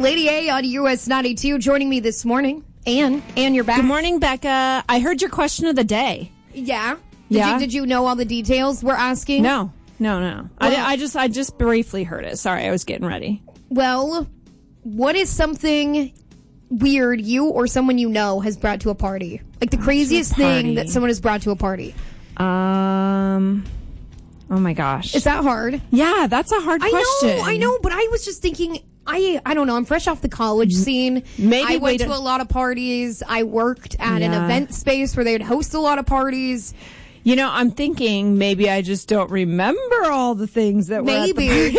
Lady A on US 92 joining me this morning. Ann, you're back. Good morning, Becca. I heard your question of the day. Yeah? Yeah? Did you know all the details we're asking? No. Well, I just briefly heard it. Sorry, I was getting ready. Well, what is something weird you or someone you know has brought to a party? Like the craziest thing that someone has brought to a party. Oh my gosh. Is that hard? Yeah, that's a hard question. I know, but I was just thinking, I don't know, I'm fresh off the college scene. Maybe I went to a lot of parties. I worked at an event space where they'd host a lot of parties. You know, I'm thinking maybe I just don't remember all the things that were at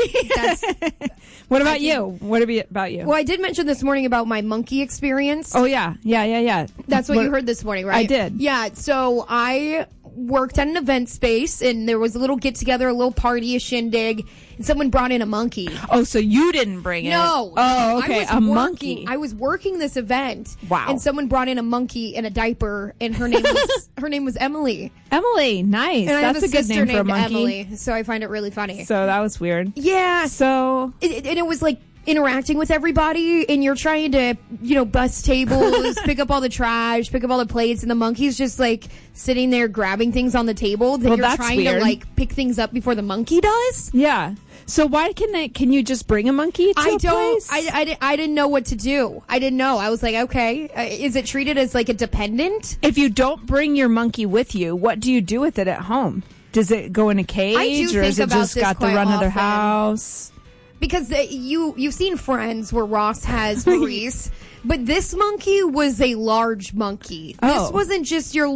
the party. What about you? What about you? Well, I did mention this morning about my monkey experience. Oh, yeah. That's what you heard this morning, right? I did. Yeah, so I worked at an event space, and there was a little get-together, a little party, a shindig, and someone brought in a monkey. Oh, so you didn't bring it? No. Oh, okay, monkey. I was working this event. Wow. And someone brought in a monkey in a diaper, and her name was Emily. Emily, nice. And I have That's a good name for a monkey. Emily, so I find it really funny. So that was weird. Yeah. So And it was like interacting with everybody, and you're trying to, bust tables, pick up all the trash, pick up all the plates, and the monkey's just like sitting there grabbing things on the table. Then you're trying weird. to like pick things up before the monkey does. Yeah. So why can you just bring a monkey to a place? I didn't know what to do. I didn't know. I was like, okay, is it treated as like a dependent? If you don't bring your monkey with you, what do you do with it at home? Does it go in a cage, or is it just got the run of their house? Because you've seen Friends where Ross has Maurice, but this monkey was a large monkey. Oh. This wasn't just the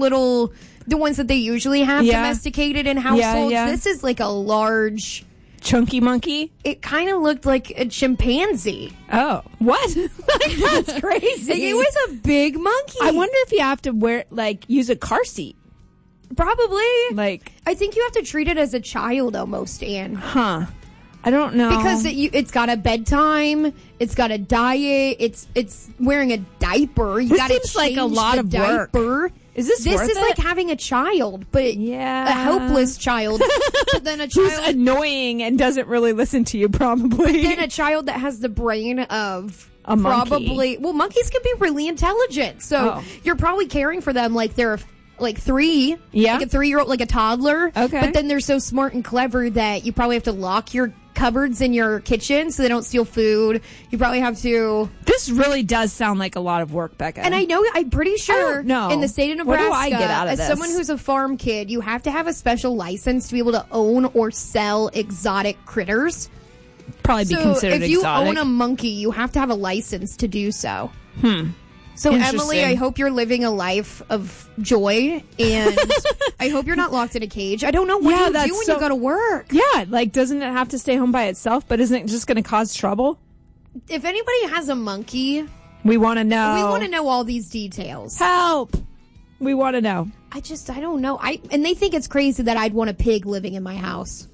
ones that they usually have domesticated in households. Yeah. This is like a large, chunky monkey. It kind of looked like a chimpanzee. Oh, what? That's crazy. It was a big monkey. I wonder if you have to use a car seat. Probably. I think you have to treat it as a child almost, Anne. Huh. I don't know. Because it's got a bedtime, it's got a diet, it's wearing a diaper. You got to seems like a lot of work. Is this worth is it? like having a child, but a helpless child. But then a child who's annoying and doesn't really listen to you, probably. Then a child that has the brain of a monkey. Probably. Well, monkeys can be really intelligent, so you're probably caring for them like they're like 3, like a 3-year-old, like a toddler. Okay. But then they're so smart and clever that you probably have to lock your cupboards in your kitchen so they don't steal food. You probably have to. This really does sound like a lot of work, Becca. And I'm pretty sure in the state of Nebraska, what do I get out of as this? someone who's a farm kid, you have to have a special license to be able to own or sell exotic critters. Probably be considered exotic. If you own a monkey, you have to have a license to do so. So, Emily, I hope you're living a life of joy, and I hope you're not locked in a cage. I don't know what you do when you go to work. Yeah, doesn't it have to stay home by itself, but isn't it just going to cause trouble? If anybody has a monkey, we want to know. We want to know all these details. Help! We want to know. I don't know. And they think it's crazy that I'd want a pig living in my house.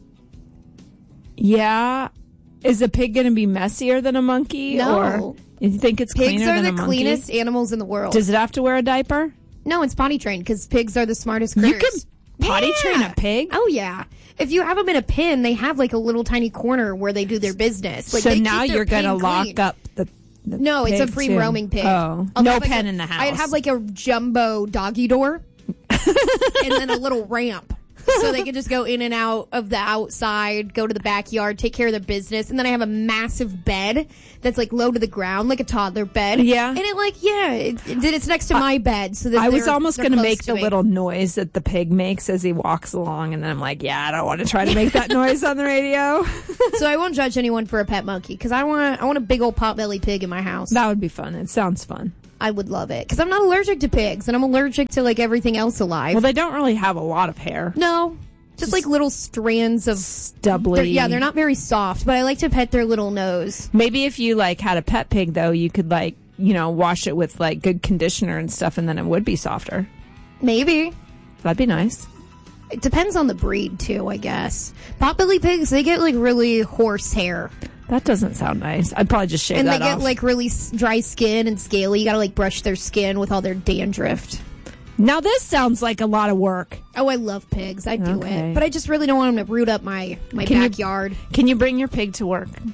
Yeah. Is a pig going to be messier than a monkey? No. Or you think it's cleaner than a monkey? Pigs are the cleanest animals in the world. Does it have to wear a diaper? No, it's potty trained because pigs are the smartest critters. You can potty train a pig? Oh, yeah. If you have them in a pen, they have like a little tiny corner where they do their business. So now you're going to lock up the No, it's a free roaming pig. Oh, no pen in the house. I'd have like a jumbo doggy door and then a little ramp. So they can just go in and out of the outside, go to the backyard, take care of their business. And then I have a massive bed that's like low to the ground, like a toddler bed. Yeah. And it's next to my bed. So that I was almost going to make the me. little noise that the pig makes as he walks along. And then I'm like, I don't want to try to make that noise on the radio. So I won't judge anyone for a pet monkey because I want a big old potbelly pig in my house. That would be fun. It sounds fun. I would love it because I'm not allergic to pigs and I'm allergic to like everything else alive. Well, they don't really have a lot of hair. No, just like little strands of stubbly. They're not very soft, but I like to pet their little nose. Maybe if you had a pet pig though, you could wash it with good conditioner and stuff, and then it would be softer. Maybe that'd be nice. It depends on the breed too, I guess. Potbelly pigs, they get really hoarse hair. That doesn't sound nice. I'd probably just shave that off. And they get really dry skin and scaly. You gotta brush their skin with all their dandruff. Now this sounds like a lot of work. Oh, I love pigs. I do it. But I just really don't want them to root up my backyard. Can you bring your pig to work?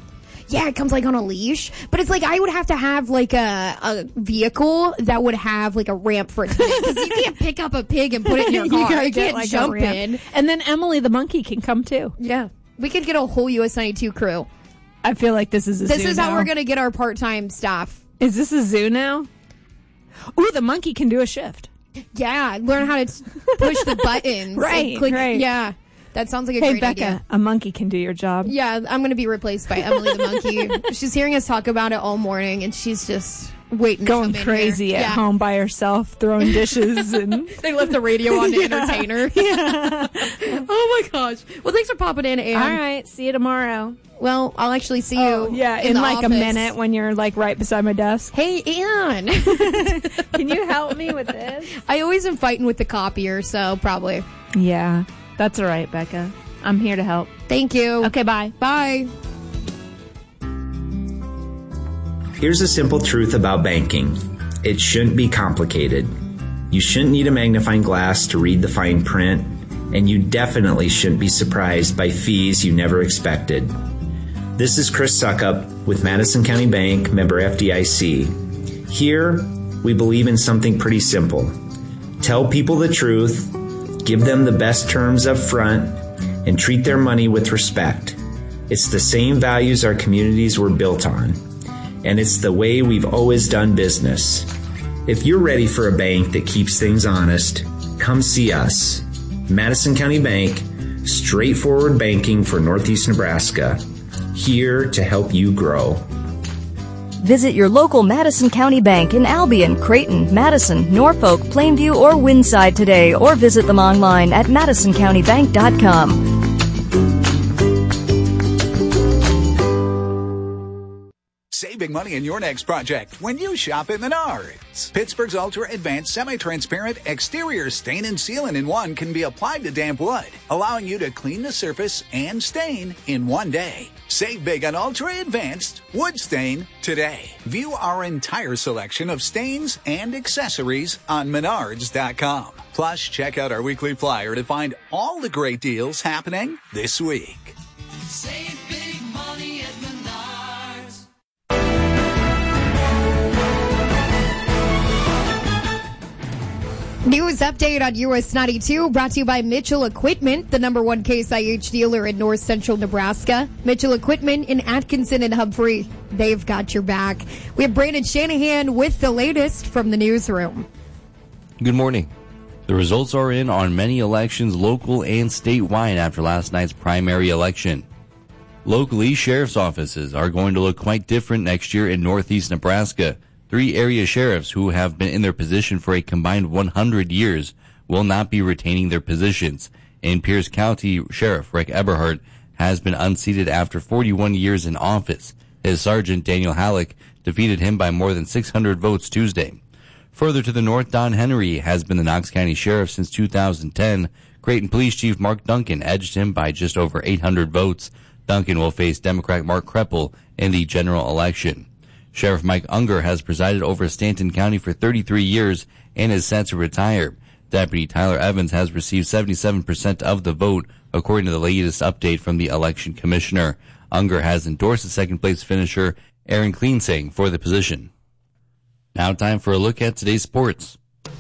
Yeah, it comes like on a leash. But it's like I would have to have like a vehicle that would have like a ramp for it. Because you can't pick up a pig and put it in your car. You can't like jump in. And then Emily the monkey can come too. Yeah. We could get a whole US 92 crew. I feel like this is a zoo This is now. how we're going to get our part-time staff. Is this a zoo now? Ooh, the monkey can do a shift. Yeah, learn how to push the buttons. Right, click, right. Yeah, that sounds like a Hey, great Becca, idea. a monkey can do your job. Yeah, I'm going to be replaced by Emily the monkey. She's hearing us talk about it all morning, and she's just waiting Going to come crazy in here. at home by herself, throwing dishes. and They left the radio on to entertain her. Yeah. Oh, my gosh. Well, thanks for popping in, Ann. All right, see you tomorrow. Well, I'll actually see you in the like office. a minute when you're like right beside my desk. Hey, Ann. Can you help me with this? I always am fighting with the copier, so probably. Yeah, that's all right, Becca. I'm here to help. Thank you. Okay, bye. Bye. Here's a simple truth about banking. It shouldn't be complicated. You shouldn't need a magnifying glass to read the fine print, and you definitely shouldn't be surprised by fees you never expected. This is Chris Suckup with Madison County Bank, member FDIC. Here, we believe in something pretty simple. Tell people the truth, give them the best terms up front, and treat their money with respect. It's the same values our communities were built on, and it's the way we've always done business. If you're ready for a bank that keeps things honest, come see us. Madison County Bank, straightforward banking for Northeast Nebraska. Here to help you grow. Visit your local Madison County Bank in Albion, Creighton, Madison, Norfolk, Plainview, or Winside today, or visit them online at madisoncountybank.com. Save big money in your next project when you shop at Menards. Pittsburgh's ultra-advanced semi-transparent exterior stain and sealant in one can be applied to damp wood, allowing you to clean the surface and stain in one day. Save big on ultra-advanced wood stain today. View our entire selection of stains and accessories on Menards.com. Plus, check out our weekly flyer to find all the great deals happening this week. Save big money at Menards. News update on US 92 brought to you by Mitchell Equipment, the #1 Case IH dealer in North Central Nebraska. Mitchell Equipment in Atkinson and Humphrey. They've got your back. We have Brandon Shanahan with the latest from the newsroom. Good morning. The results are in on many elections, local and statewide, after last night's primary election. Locally, sheriff's offices are going to look quite different next year in Northeast Nebraska. 3 area sheriffs who have been in their position for a combined 100 years will not be retaining their positions. And Pierce County Sheriff Rick Eberhardt has been unseated after 41 years in office. His sergeant, Daniel Halleck, defeated him by more than 600 votes Tuesday. Further to the north, Don Henry has been the Knox County Sheriff since 2010. Creighton Police Chief Mark Duncan edged him by just over 800 votes. Duncan will face Democrat Mark Kreppel in the general election. Sheriff Mike Unger has presided over Stanton County for 33 years and is set to retire. Deputy Tyler Evans has received 77% of the vote, according to the latest update from the election commissioner. Unger has endorsed the second-place finisher, Aaron Kleensing, for the position. Now time for a look at today's sports.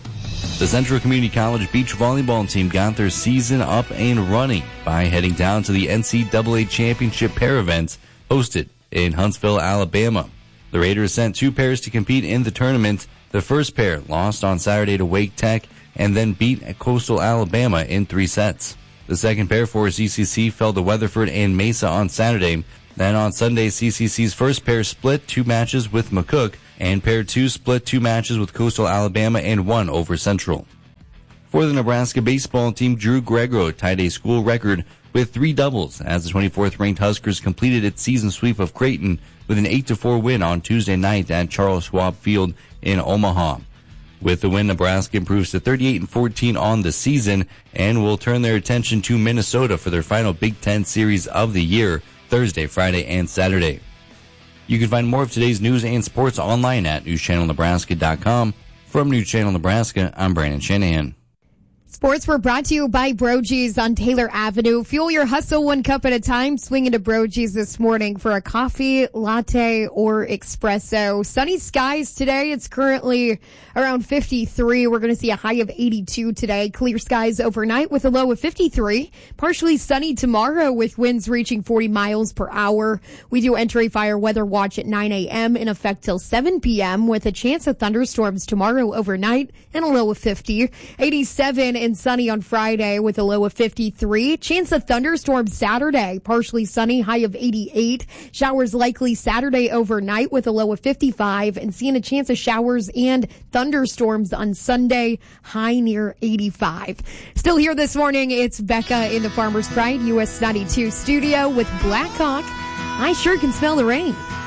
The Central Community College beach volleyball team got their season up and running by heading down to the NCAA Championship pair events hosted in Huntsville, Alabama. The Raiders sent 2 pairs to compete in the tournament. The first pair lost on Saturday to Wake Tech and then beat Coastal Alabama in 3 sets. The second pair for CCC fell to Weatherford and Mesa on Saturday. Then on Sunday, CCC's first pair split 2 matches with McCook, and pair 2 split 2 matches with Coastal Alabama and 1 over Central. For the Nebraska baseball team, Drew Gregro tied a school record with 3 doubles as the 24th-ranked Huskers completed its season sweep of Creighton with an 8-4 win on Tuesday night at Charles Schwab Field in Omaha. With the win, Nebraska improves to 38-14 on the season and will turn their attention to Minnesota for their final Big Ten series of the year, Thursday, Friday, and Saturday. You can find more of today's news and sports online at newschannelnebraska.com. From News Channel Nebraska, I'm Brandon Shanahan. Sports were brought to you by Brogy's on Taylor Avenue. Fuel your hustle one cup at a time. Swing into Brogy's this morning for a coffee, latte, or espresso. Sunny skies today. It's currently around 53. We're going to see a high of 82 today. Clear skies overnight with a low of 53. Partially sunny tomorrow with winds reaching 40 miles per hour. We do enter a fire weather watch at 9 a.m. in effect till 7 p.m. with a chance of thunderstorms tomorrow overnight and a low of 50. 87 and sunny on Friday with a low of 53. Chance of thunderstorms Saturday. Partially sunny, high of 88. Showers likely Saturday overnight with a low of 55. And seeing a chance of showers and thunderstorms on Sunday, high near 85. Still here this morning, it's Becca in the Farmer's Pride US 92 studio with Blackhawk. I sure can smell the rain.